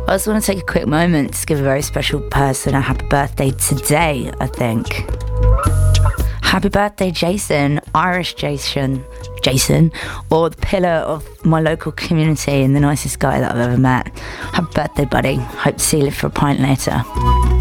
I just want to take a quick moment to give a very special person a happy birthday today, I think. Happy birthday, Jason, Irish Jason, or the pillar of my local community and the nicest guy that I've ever met. Happy birthday, buddy. Hope to see you live for a pint later.